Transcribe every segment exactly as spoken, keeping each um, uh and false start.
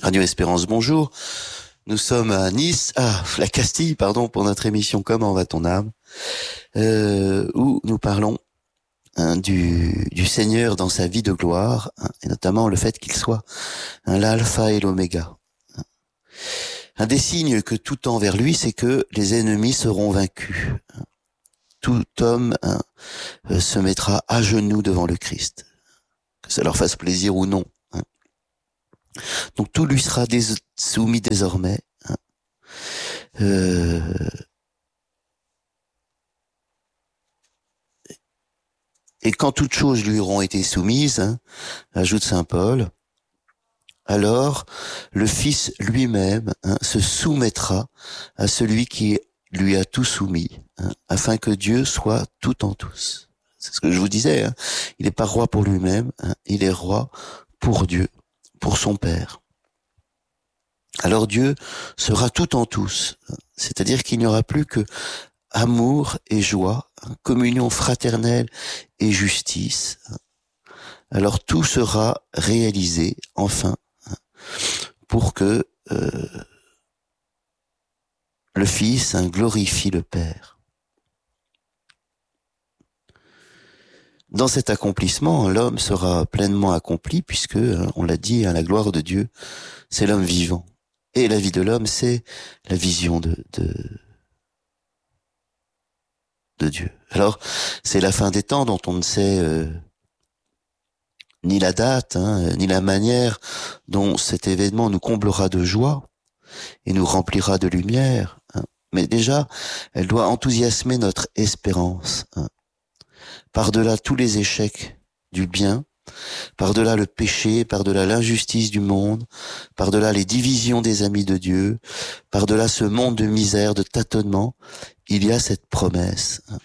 Radio Espérance, bonjour. Nous sommes à Nice, ah, la Castille, pardon, pour notre émission Comment va ton âme, euh, où nous parlons hein, du, du Seigneur dans sa vie de gloire, hein, et notamment le fait qu'il soit hein, l'alpha et l'oméga. Un des signes que tout tend vers lui, c'est que les ennemis seront vaincus. Tout homme hein, se mettra à genoux devant le Christ, que ça leur fasse plaisir ou non. Hein. Donc tout lui sera dés- soumis désormais. Hein. Euh, et quand toutes choses lui auront été soumises, hein, ajoute saint Paul, alors le Fils lui-même hein, se soumettra à celui qui lui a tout soumis, hein, afin que Dieu soit tout en tous. C'est ce que je vous disais, hein. Il n'est pas roi pour lui-même, hein, il est roi pour Dieu, pour son Père. Alors Dieu sera tout en tous, hein, c'est-à-dire qu'il n'y aura plus que amour et joie, hein, communion fraternelle et justice. Hein. Alors tout sera réalisé, enfin, hein, pour que euh, le Fils hein, glorifie le Père. Dans cet accomplissement, l'homme sera pleinement accompli puisque, hein, on l'a dit, hein, la gloire de Dieu, c'est l'homme vivant. Et la vie de l'homme, c'est la vision de, de, de Dieu. Alors, c'est la fin des temps dont on ne sait euh, ni la date, hein, ni la manière dont cet événement nous comblera de joie et nous remplira de lumière. Hein. Mais déjà, elle doit enthousiasmer notre espérance. Hein. Par-delà tous les échecs du bien, par-delà le péché, par-delà l'injustice du monde, par-delà les divisions des amis de Dieu, par-delà ce monde de misère, de tâtonnement, il y a cette promesse. Hein.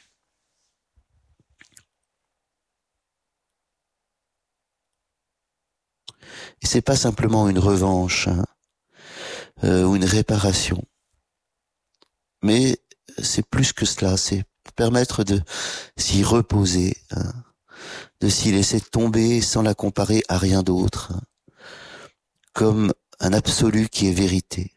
Et c'est pas simplement une revanche hein, euh, ou une réparation, mais c'est plus que cela, c'est permettre de s'y reposer, hein, de s'y laisser tomber sans la comparer à rien d'autre, hein, comme un absolu qui est vérité.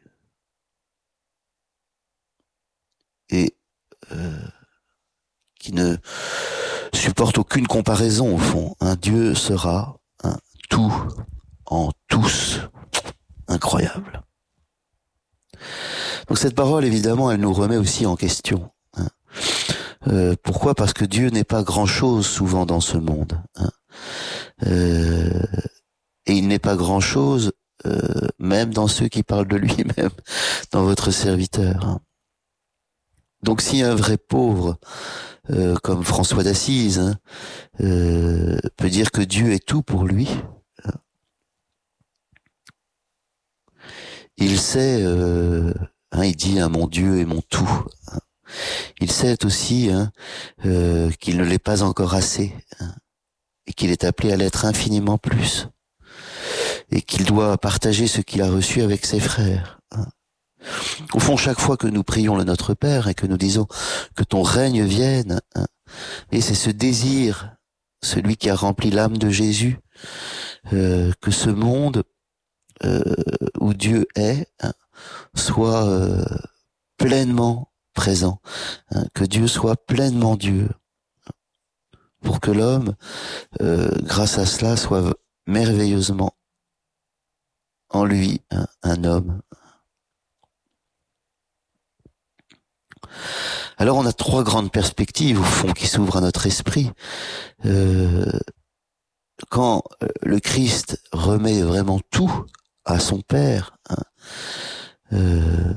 Et euh, qui ne supporte aucune comparaison au fond. Un Dieu sera un tout en tous. Incroyable. Donc cette parole, évidemment, elle nous remet aussi en question. Hein. Euh, pourquoi ? Parce que Dieu n'est pas grand-chose souvent dans ce monde. Hein. Euh, et il n'est pas grand-chose euh, même dans ceux qui parlent de lui-même, dans votre serviteur. Hein. Donc si un vrai pauvre, euh, comme François d'Assise, hein, euh, peut dire que Dieu est tout pour lui, hein, il sait, euh, hein, il dit hein, mon Dieu est mon tout. Hein. Il sait aussi hein, euh, qu'il ne l'est pas encore assez, hein, et qu'il est appelé à l'être infiniment plus, et qu'il doit partager ce qu'il a reçu avec ses frères. Hein. Au fond, chaque fois que nous prions le Notre Père et que nous disons que ton règne vienne, hein, et c'est ce désir, celui qui a rempli l'âme de Jésus, euh, que ce monde euh, où Dieu est hein, soit euh, pleinement présent, hein, que Dieu soit pleinement Dieu, pour que l'homme, euh, grâce à cela, soit merveilleusement en lui hein, un homme. Alors on a trois grandes perspectives au fond qui s'ouvrent à notre esprit. Euh, quand le Christ remet vraiment tout à son Père, hein, euh,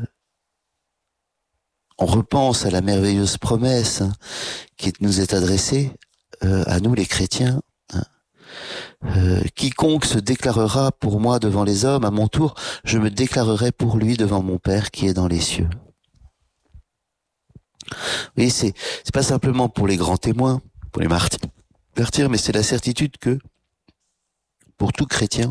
on repense à la merveilleuse promesse hein, qui nous est adressée euh, à nous les chrétiens. Hein. Euh, quiconque se déclarera pour moi devant les hommes, à mon tour, je me déclarerai pour lui devant mon Père qui est dans les cieux. Oui, c'est c'est pas simplement pour les grands témoins, pour les martyrs, mais c'est la certitude que pour tout chrétien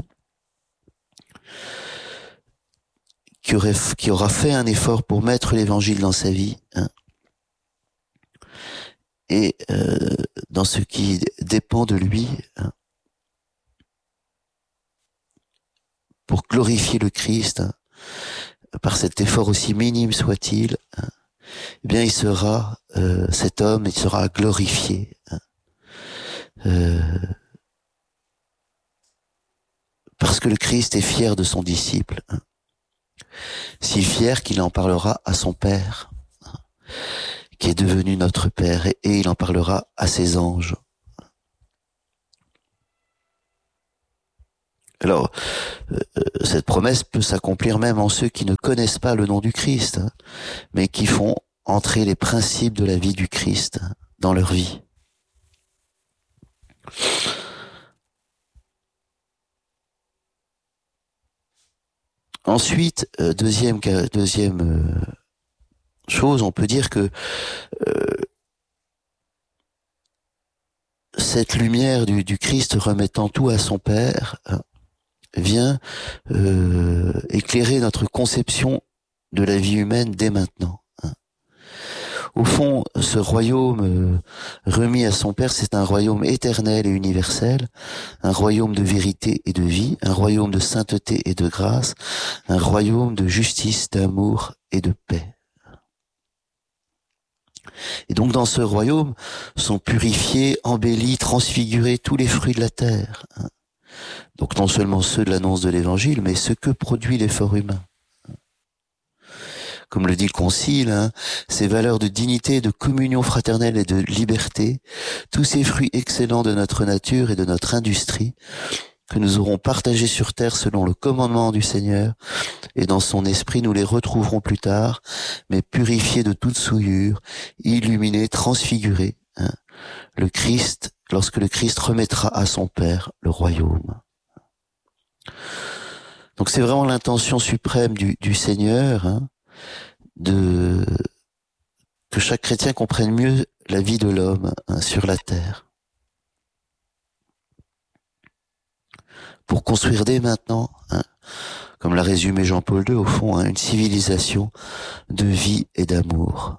qui aurait qui aura fait un effort pour mettre l'évangile dans sa vie, hein, et euh, dans ce qui dépend de lui, hein, pour glorifier le Christ, hein, par cet effort aussi minime soit-il, hein, eh bien il sera, euh, cet homme, il sera glorifié. Hein, euh, parce que le Christ est fier de son disciple. Hein, si fier qu'il en parlera à son Père, hein, qui est devenu notre Père, et, et il en parlera à ses anges. Alors, euh, cette promesse peut s'accomplir même en ceux qui ne connaissent pas le nom du Christ, hein, mais qui font entrer les principes de la vie du Christ, hein, dans leur vie. Ensuite, euh, deuxième, deuxième euh, chose, on peut dire que euh, cette lumière du, du Christ remettant tout à son Père, hein, vient euh, éclairer notre conception de la vie humaine dès maintenant. Hein. Au fond, ce royaume euh, remis à son Père, c'est un royaume éternel et universel, un royaume de vérité et de vie, un royaume de sainteté et de grâce, un royaume de justice, d'amour et de paix. Et donc dans ce royaume sont purifiés, embellis, transfigurés tous les fruits de la terre. Hein. Donc non seulement ceux de l'annonce de l'évangile, mais ce que produit l'effort humain. Comme le dit le Concile, hein, ces valeurs de dignité, de communion fraternelle et de liberté, tous ces fruits excellents de notre nature et de notre industrie, que nous aurons partagés sur terre selon le commandement du Seigneur, et dans son esprit nous les retrouverons plus tard, mais purifiés de toute souillure, illuminés, transfigurés, hein, le Christ, lorsque le Christ remettra à son Père le royaume. Donc c'est vraiment l'intention suprême du, du Seigneur, hein, de que chaque chrétien comprenne mieux la vie de l'homme, hein, sur la terre, pour construire dès maintenant, hein, comme l'a résumé Jean-Paul deux, au fond, hein, une civilisation de vie et d'amour.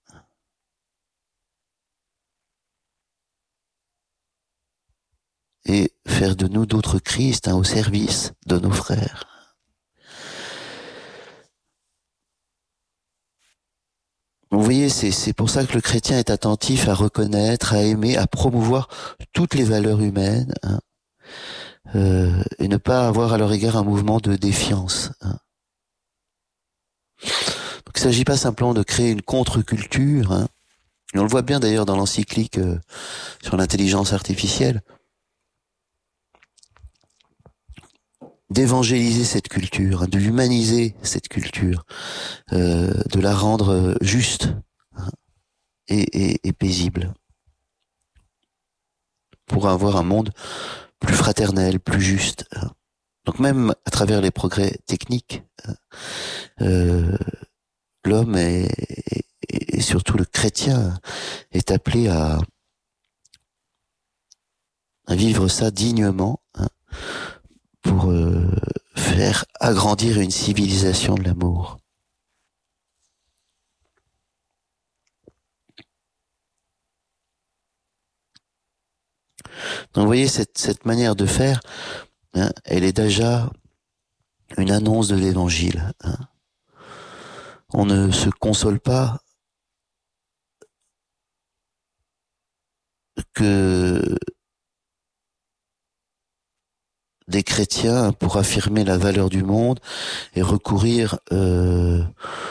Et faire de nous d'autres Christ, hein, au service de nos frères. Vous voyez, c'est, c'est pour ça que le chrétien est attentif à reconnaître, à aimer, à promouvoir toutes les valeurs humaines, hein, euh, et ne pas avoir à leur égard un mouvement de défiance. Hein. Donc, il ne s'agit pas simplement de créer une contre-culture, hein, et on le voit bien d'ailleurs dans l'encyclique euh, sur l'intelligence artificielle, d'évangéliser cette culture, hein, de humaniser cette culture, euh, de la rendre juste, hein, et, et, et paisible, pour avoir un monde plus fraternel, plus juste. Hein. Donc même à travers les progrès techniques, euh, l'homme est, et surtout le chrétien est appelé à, à vivre ça dignement, hein, pour euh, faire agrandir une civilisation de l'amour. Donc vous voyez, cette, cette manière de faire, hein, elle est déjà une annonce de l'évangile. Hein. On ne se console pas que des chrétiens pour affirmer la valeur du monde et recourir euh,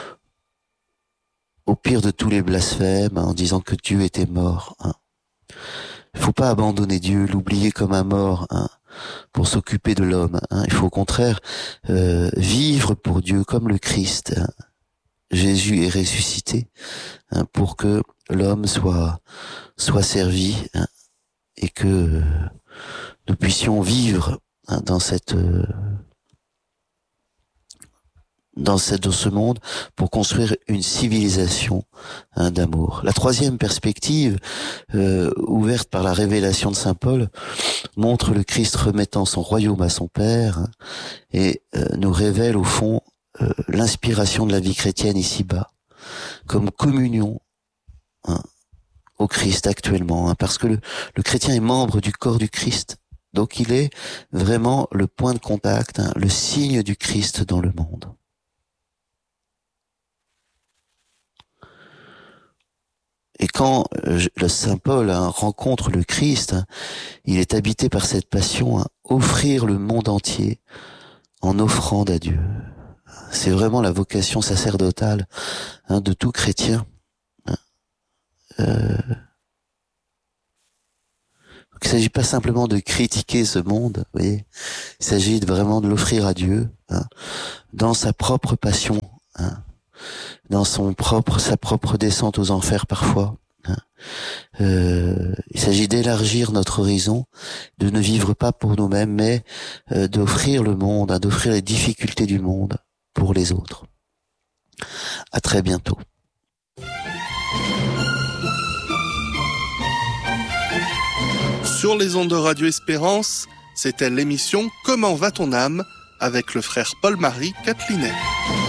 au pire de tous les blasphèmes, hein, en disant que Dieu était mort. Hein. Il ne faut pas abandonner Dieu, l'oublier comme un mort, hein, pour s'occuper de l'homme. Hein. Il faut au contraire euh, vivre pour Dieu comme le Christ. Hein. Jésus est ressuscité, hein, pour que l'homme soit soit servi, hein, et que euh, nous puissions vivre, hein, dans cette euh, dans cette dans ce monde pour construire une civilisation, hein, d'amour. La troisième perspective, euh, ouverte par la révélation de saint Paul, montre le Christ remettant son royaume à son Père, hein, et euh, nous révèle au fond euh, l'inspiration de la vie chrétienne ici-bas, comme communion, hein, au Christ actuellement, hein, parce que le, le chrétien est membre du corps du Christ. Donc il est vraiment le point de contact, hein, le signe du Christ dans le monde. Et quand euh, le Saint Paul hein, rencontre le Christ, hein, il est habité par cette passion, hein, offrir le monde entier en offrande à Dieu. C'est vraiment la vocation sacerdotale hein, de tout chrétien. Euh, il ne s'agit pas simplement de critiquer ce monde, vous voyez. Il s'agit de vraiment de l'offrir à Dieu hein, dans sa propre passion, hein, dans son propre, sa propre descente aux enfers parfois. Hein. Euh, il s'agit d'élargir notre horizon, de ne vivre pas pour nous-mêmes, mais euh, d'offrir le monde, hein, d'offrir les difficultés du monde pour les autres. À très bientôt. Sur les ondes de Radio Espérance, c'était l'émission Comment va ton âme avec le frère Paul-Marie Catelinet.